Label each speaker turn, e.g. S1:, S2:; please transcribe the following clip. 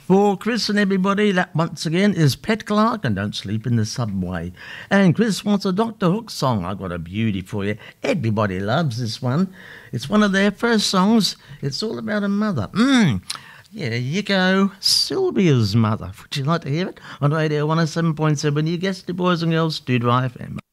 S1: For Chris and everybody, that once again is Pet Clark and Don't Sleep in the Subway. And Chris wants a Dr. Hook song. I've got a beauty for you. Everybody loves this one. It's one of their first songs. It's all about a mother. Yeah, there you go. Sylvia's mother. Would you like to hear it? On Radio 107.7, you guessed it, boys and girls, Studio FM.